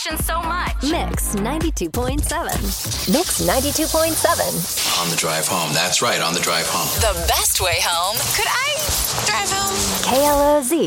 station so much. Mix 92.7. Mix 92.7. On the drive home. That's right, on the drive home. The best way home. Could I drive home? KLOZ